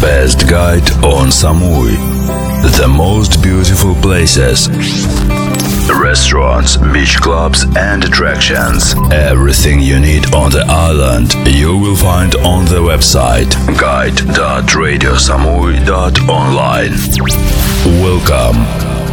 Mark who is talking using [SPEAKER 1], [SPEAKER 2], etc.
[SPEAKER 1] Best guide on Samui. The most beautiful places, restaurants, beach clubs and attractions. Everything you need on the island you will find on the website guide.radiosamui.online. Welcome.